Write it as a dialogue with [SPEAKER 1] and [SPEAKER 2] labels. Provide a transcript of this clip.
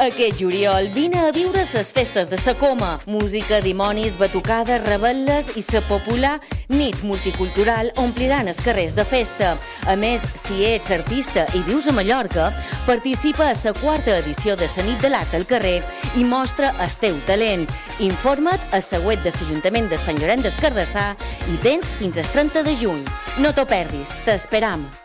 [SPEAKER 1] Aquest juliol vine a viure ses festes de sa Coma. Música, dimonis, batucades, rebel·les i sa popular nit multicultural ompliran els carrers de festa. A més, si ets artista i vius a Mallorca, participa a sa quarta edició de sa nit de l'art al carrer i mostra el teu talent. Informa't a sa web de l'Ajuntament de Sant Llorenç des Cardassar i tens fins al 30 de juny. No t'ho perdis, t'esperam.